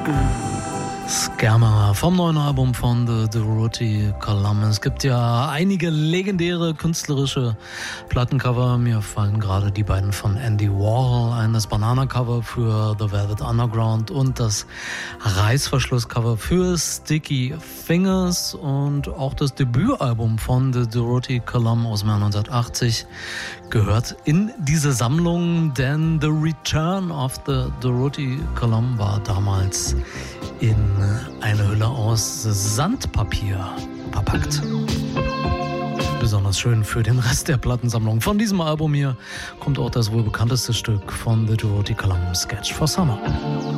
Scammer vom neuen Album von The Dorothy Column. Es gibt ja einige legendäre künstlerische Plattencover. Mir fallen gerade die beiden von Andy Warhol ein, das Banana-Cover für The Velvet Underground und das Reißverschluss-Cover für Sticky Fingers. Und auch das Debütalbum von The Dorothy Column aus dem Jahr 1980 gehört in diese Sammlung, denn The Return of the Dorothy Column war damals in eine Hülle aus Sandpapier verpackt. Besonders schön für den Rest der Plattensammlung. Von diesem Album hier kommt auch das wohl bekannteste Stück von The Dorothy Column, Sketch for Summer.